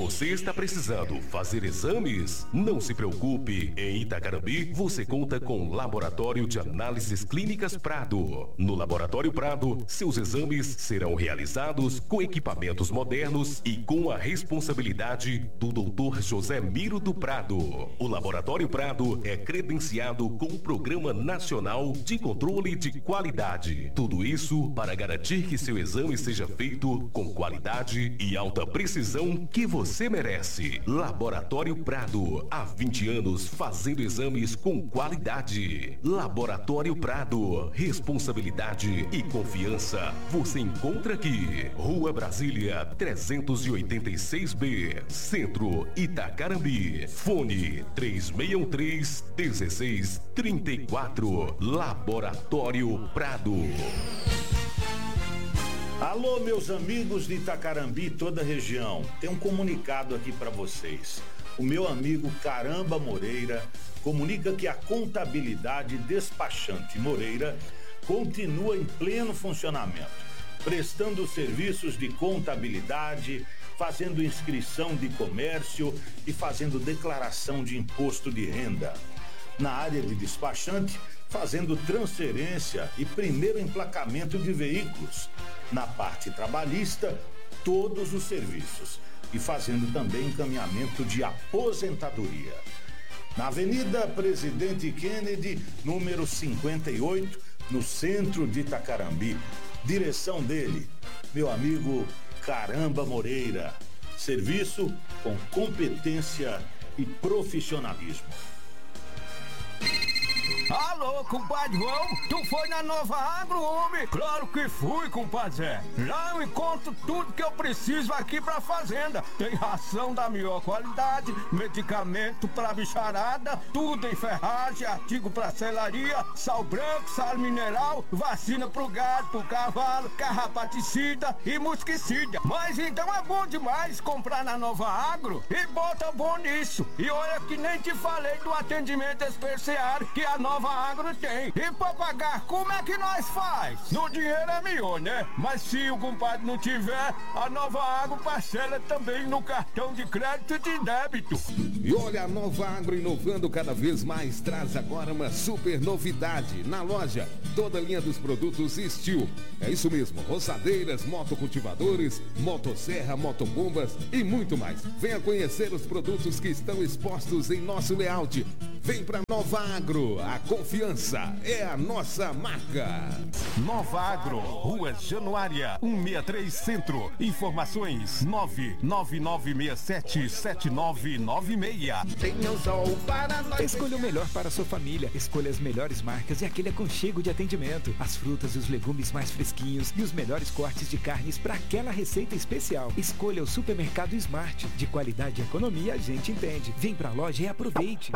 Você está precisando fazer exames? Não se preocupe, em Itacarambi você conta com o Laboratório de Análises Clínicas Prado. No Laboratório Prado, seus exames serão realizados com equipamentos modernos e com a responsabilidade do Dr. José Miro do Prado. O Laboratório Prado é credenciado com o Programa Nacional de Controle de Qualidade. Tudo isso para garantir que seu exame seja feito com qualidade e alta precisão que você merece. Laboratório Prado, há 20 anos fazendo exames com qualidade. Laboratório Prado, responsabilidade e confiança você encontra aqui. Rua Brasília, 386B, Centro, Itacarambi. Fone 3613-1634. Laboratório Prado. Alô, meus amigos de Itacarambi e toda a região. Tem um comunicado aqui para vocês. O meu amigo Caramba Moreira comunica que a contabilidade despachante Moreira continua em pleno funcionamento, prestando serviços de contabilidade, fazendo inscrição de comércio e fazendo declaração de imposto de renda. Na área de despachante, fazendo transferência e primeiro emplacamento de veículos. Na parte trabalhista, todos os serviços. E fazendo também encaminhamento de aposentadoria. Na Avenida Presidente Kennedy, número 58, no centro de Itacarambi. Direção dele, meu amigo Caramba Moreira. Serviço com competência e profissionalismo. Alô, compadre João, tu foi na Nova Agro, homem? Claro que fui, compadre Zé. Lá eu encontro tudo que eu preciso aqui pra fazenda. Tem ração da melhor qualidade, medicamento pra bicharada, tudo em ferragem, artigo pra selaria, sal branco, sal mineral, vacina pro gado, pro cavalo, carrapaticida e mosquicida. Mas então é bom demais comprar na Nova Agro e bota bom nisso. E olha que nem te falei do atendimento especial que a Nova Agro tem. E pra pagar, como é que nós faz? No dinheiro é melhor, né? Mas se o compadre não tiver, a Nova Agro parcela também no cartão de crédito e de débito. E olha, a Nova Agro inovando cada vez mais, traz agora uma super novidade. Na loja, toda a linha dos produtos Steel. É isso mesmo, roçadeiras, motocultivadores, motosserra, motobombas e muito mais. Venha conhecer os produtos que estão expostos em nosso layout. Vem pra Nova Agro, a confiança é a nossa marca. Nova Agro, Rua Januária, 163 Centro. Informações 999677996. Tenha o sol para nós. Escolha o melhor para a sua família. Escolha as melhores marcas e aquele aconchego de atendimento. As frutas e os legumes mais fresquinhos e os melhores cortes de carnes para aquela receita especial. Escolha o Supermercado Smart. De qualidade e economia a gente entende. Vem pra loja e aproveite.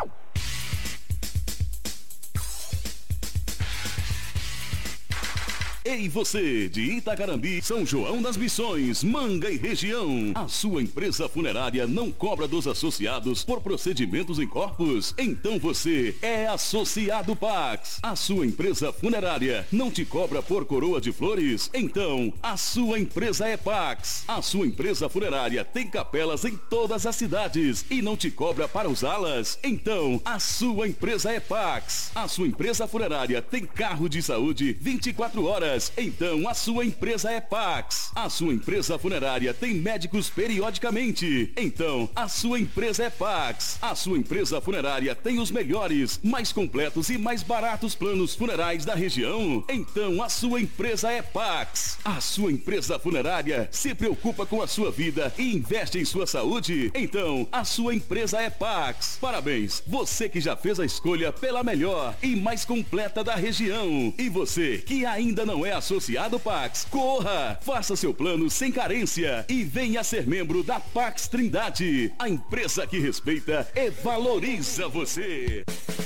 Ei você, de Itacarambi, São João das Missões, Manga e região. A sua empresa funerária não cobra dos associados por procedimentos em corpos? Então você é associado Pax. A sua empresa funerária não te cobra por coroa de flores? Então a sua empresa é Pax. A sua empresa funerária tem capelas em todas as cidades e não te cobra para usá-las? Então a sua empresa é Pax. A sua empresa funerária tem carro de saúde 24 horas. Então a sua empresa é Pax. A sua empresa funerária tem médicos periodicamente. Então a sua empresa é Pax. A sua empresa funerária tem os melhores, mais completos e mais baratos planos funerais da região. Então a sua empresa é Pax. A sua empresa funerária se preocupa com a sua vida e investe em sua saúde. Então a sua empresa é Pax. Parabéns, você que já fez a escolha pela melhor e mais completa da região. E você que ainda não é associado Pax, corra, faça seu plano sem carência e venha ser membro da Pax Trindade, a empresa que respeita e valoriza você.